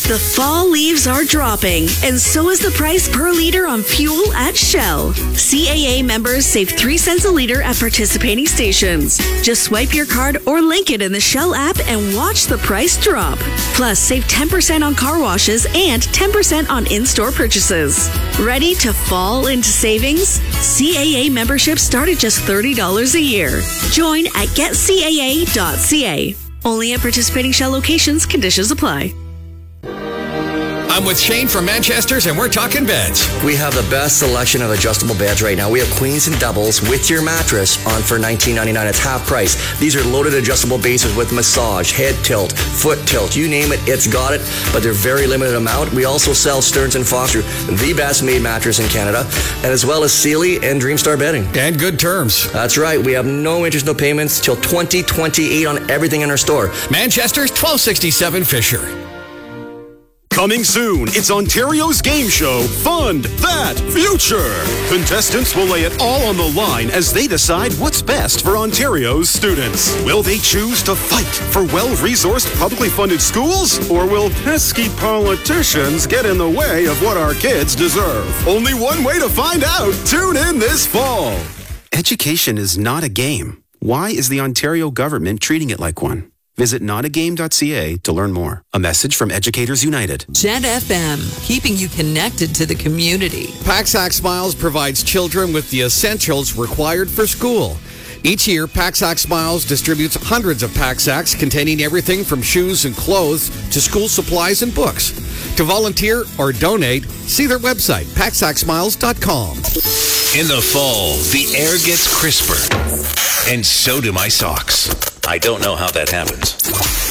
The fall leaves are dropping, and so is the price per liter on fuel at Shell. CAA members save 3 cents a liter at participating stations. Just swipe your card or link it in the Shell app and watch the price drop. Plus, save 10% on car washes and 10% on in-store purchases. Ready to fall into savings? CAA membership start at just $30 a year. Join at getcaa.ca. Only at participating Shell locations. Conditions apply. I'm with Shane from Manchester's, and we're talking beds. We have the best selection of adjustable beds right now. We have queens and doubles with your mattress on for $19.99. It's half price. These are loaded adjustable bases with massage, head tilt, foot tilt. You name it, it's got it, but they're very limited amount. We also sell Stearns & Foster, the best made mattress in Canada, and as well as Sealy and Dreamstar bedding. And good terms. That's right. We have no interest, no payments till 2028 on everything in our store. Manchester's 1267 Fisher. Coming soon, it's Ontario's game show, Fund That Future. Contestants will lay it all on the line as they decide what's best for Ontario's students. Will they choose to fight for well-resourced, publicly funded schools? Or will pesky politicians get in the way of what our kids deserve? Only one way to find out. Tune in this fall. Education is not a game. Why is the Ontario government treating it like one? Visit notagame.ca to learn more. A message from Educators United. Jet FM, keeping you connected to the community. Paxac Smiles provides children with the essentials required for school. Each year, Paxac Smiles distributes hundreds of Paxacs containing everything from shoes and clothes to school supplies and books. To volunteer or donate, see their website, paxacsmiles.com. In the fall, the air gets crisper, and so do my socks. I don't know how that happens.